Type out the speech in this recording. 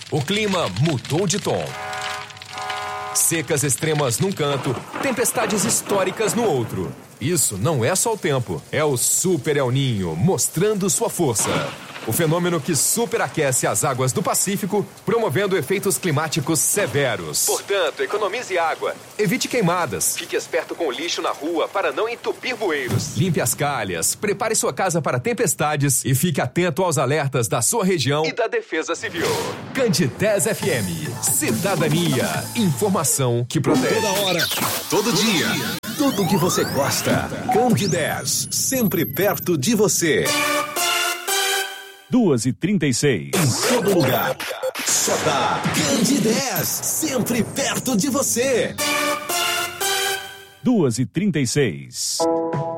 O clima mudou de tom. Secas extremas num canto, tempestades históricas no outro. Isso não é só o tempo, é o Super El Niño mostrando sua força. O fenômeno que superaquece as águas do Pacífico, promovendo efeitos climáticos severos. Portanto, economize água, evite queimadas, fique esperto com o lixo na rua para não entupir bueiros. Limpe as calhas, prepare sua casa para tempestades e fique atento aos alertas da sua região e da Defesa Civil. Candidez FM, cidadania, informação que protege. Toda hora, todo dia, tudo que você gosta. Candidez, sempre perto de você. 2h36. Em todo lugar. Só dá Candidez, sempre perto de você. 2h36.